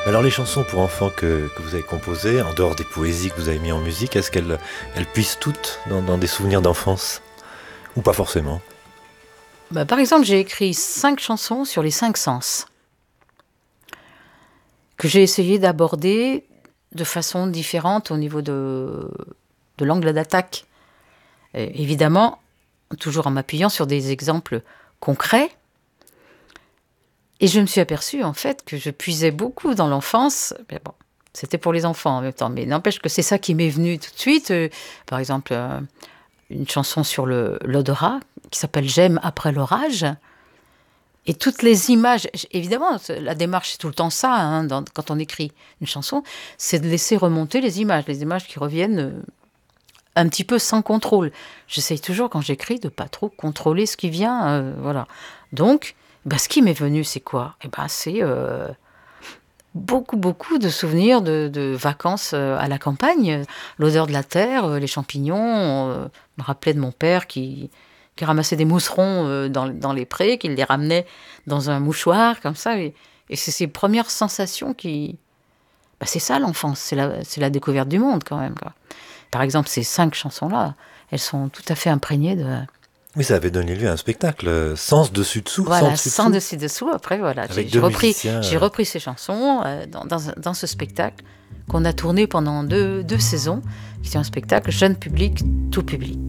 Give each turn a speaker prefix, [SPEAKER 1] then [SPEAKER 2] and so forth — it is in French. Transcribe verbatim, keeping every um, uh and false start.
[SPEAKER 1] Alors les chansons pour enfants que, que vous avez composées, en dehors des poésies que vous avez mis en musique, est-ce qu'elles elles puissent toutes dans, dans des souvenirs d'enfance? Ou pas forcément?
[SPEAKER 2] Bah, par exemple, j'ai écrit cinq chansons sur les cinq sens, que j'ai essayé d'aborder de façon différente au niveau de, de l'angle d'attaque. Et évidemment, toujours en m'appuyant sur des exemples concrets. Et je me suis aperçue, en fait, que je puisais beaucoup dans l'enfance. Mais bon, c'était pour les enfants en même temps. Mais n'empêche que c'est ça qui m'est venu tout de suite. Euh, par exemple, euh, une chanson sur le, l'odorat qui s'appelle « J'aime après l'orage ». Et toutes les images, évidemment, la démarche, c'est tout le temps ça, hein, dans, quand on écrit une chanson, c'est de laisser remonter les images, les images qui reviennent euh, un petit peu sans contrôle. J'essaye toujours, quand j'écris, de pas trop contrôler ce qui vient, euh, voilà. Donc, bah, ce qui m'est venu, c'est quoi? Eh ben, c'est euh, beaucoup, beaucoup de souvenirs de, de vacances euh, à la campagne, l'odeur de la terre, euh, les champignons, euh, je me rappelais de mon père qui... qui ramassait des mousserons euh, dans, dans les prés, qui les ramenait dans un mouchoir, comme ça. Et, et c'est ces premières sensations qui... Bah, c'est ça l'enfance, c'est la, c'est la découverte du monde quand même, quoi. Par exemple, ces cinq chansons-là, elles sont tout à fait imprégnées de...
[SPEAKER 1] Oui, ça avait donné lieu à un spectacle, euh, sans dessus-dessous,
[SPEAKER 2] Voilà,
[SPEAKER 1] sans
[SPEAKER 2] sans
[SPEAKER 1] dessus-dessous.
[SPEAKER 2] dessus-dessous. Après, voilà,
[SPEAKER 1] Avec
[SPEAKER 2] j'ai,
[SPEAKER 1] deux
[SPEAKER 2] j'ai, repris,
[SPEAKER 1] musiciens.
[SPEAKER 2] j'ai
[SPEAKER 1] euh,
[SPEAKER 2] repris ces chansons euh, dans, dans, dans ce spectacle qu'on a tourné pendant deux, deux saisons. C'était un spectacle jeune public, tout public.